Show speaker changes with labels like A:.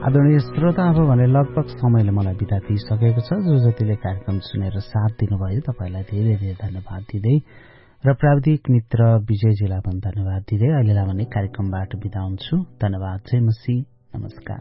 A: आदरणीय श्रोता, अब भने लगभग समयले मलाई बिदा दिइसकेको छ। जो जतिले कार्यक्रम सुनेर साथ दिनुभयो तपाईलाई धेरै धेरै धन्यवाद दिँदै र प्राविधिक मित्र विजयजीलाई पनि धन्यवाद दिँदै अहिलेलाई भने कार्यक्रमबाट बिदा हुन्छु। धन्यवाद। जय मसी। नमस्कार।